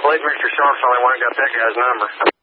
believe Mr. Sharp's the only one who got that guy's number.